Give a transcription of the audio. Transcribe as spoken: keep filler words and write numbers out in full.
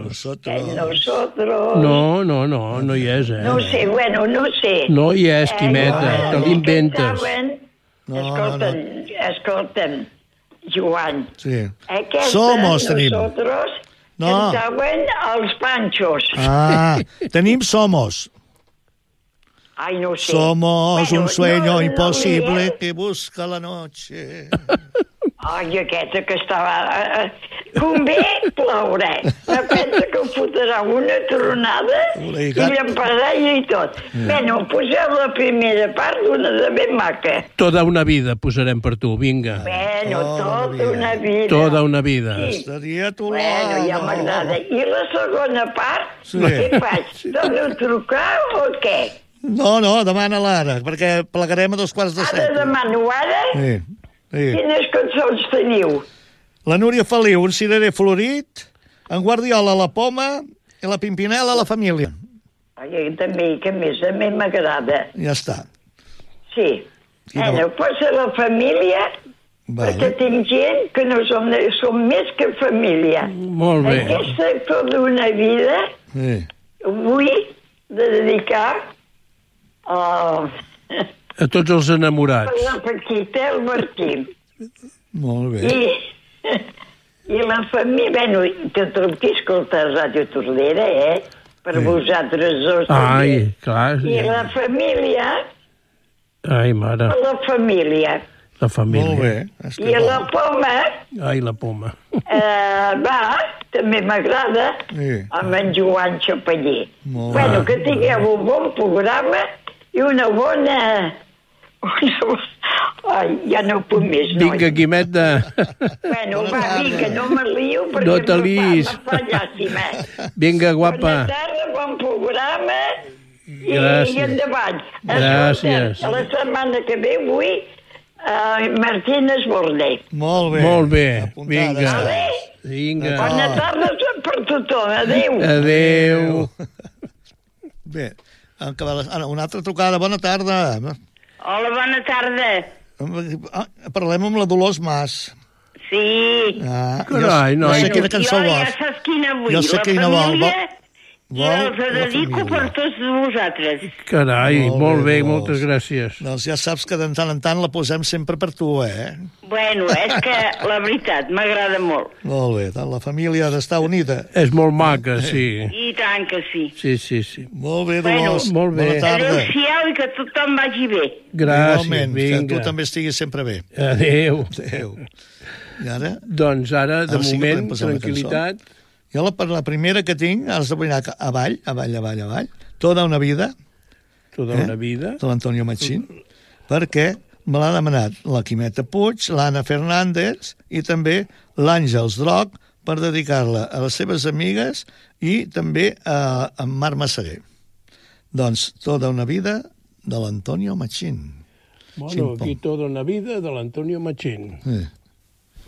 Nosotros. Eh, nosotros. No, no, no, no hi és, eh? No sé, bueno, no sé. No hi és, Quimeta, te l'inventes. No, escolta'm, no, no. escolta'm, Joan. Sí. Aquesta, Somos, tenim. nosotros, No. cantaven els panxos. Ah, tenim Somos. Ai, no sé. Somos Bueno, un sueño no, imposible No li he... que busca la noche. Ai, aquesta que estava... Convé ploure. Me pensa que ho fotrà una tronada i llampardalla i tot. Bueno, poseu la primera part d'una de ben maca. Tota una vida posarem per tu, vinga. Bueno, tota una vida. Tota una vida. Sí. Estaria tu Bueno, ja m'agrada. I la segona part, Sí. què faig? Torno a trucar o què? No, no, demana l'ara, perquè plegarem a dos quarts de set. Ara demano ara? Sí, sí. Quines cançons teniu? La Núria Feliu, un cirerer florit, en Guardiola, la poma, i la Pimpinela, la família. Ai, també, que més a mi m'agrada. Ja està. Sí. Quina Bueno, posa la família, Vale. perquè tinc gent que no som, som més que família. Molt bé. Aquesta tota una vida Sí. vull dedicar a... A tots els enamorats. Per la Paquita, el Martí. Molt bé. I, i la família... Bueno, tothom que escolta Ràdio Tordera, eh? Per Sí. vosaltres dos. Ai, també. clar. I la família... Ai, mare, La família. la família. Molt bé. És que I la bo. poma, Ai, la poma. eh, va, també m'agrada, Sí. amb en Joan Xapaller. Molt Bueno, bé. que tingueu un bon programa i una bona... Ai, ja no puc més, noi. Vinga, Quimeta. Bueno, Bona va, tarda. vinga, no me lio perquè No em te fa- liis. em fa llàstima. Vinga, guapa. Bona tarda, bon programa i, Gràcies. i endavant. Gràcies. Escolta, la setmana que ve vull uh, Martín Esborne. Molt bé. Molt bé, Apuntada vinga. està. Vale? Vinga. Bona tarda per tothom. Adéu. Adéu. Bé, acabar la- ara, una altra trucada. Bona tarda. Hola, bona tarda. Ah, parlem amb la Dolors Mas. Sí. Ah, Carai, jo, noi. jo sé quina cançó jo ja vols. saps quina vull. Jo sé la quina vol. família, Vol- i els vol la dedico família. per tots vosaltres. Carai, Molt molt bé, bé, Dolors. moltes gràcies. Doncs ja saps que de tant en tant la posem sempre per tu, eh? Bueno, és que la veritat m'agrada molt. Molt bé, tant la família ha d'estar unida. És molt maca, sí. I tant que sí. Sí, sí, sí. Molt bé, Bueno, Dolors. molt bé. Bona tarda. Adéu-siau i que tothom vagi bé. Gràcies, Igualment, que vinga. tu també estiguis sempre bé. Adéu. Adéu. I ara? Doncs ara, de Ara sí que moment, podem posar una tranquil·litat. Jo la, per la primera que tinc, has de anar avall, avall, avall, avall, Tota una vida, Tota Eh? una vida. de l'Antonio Machín, perquè me l'ha demanat la Quimeta Puig, l'Anna Fernández i també l'Àngels Droc per dedicar-la a les seves amigues i també a, a Marc Massaguer. Doncs Tota una vida de l'Antonio Machín. Bueno, Chimpón. aquí tota una vida de l'Antonio Machín. Sí.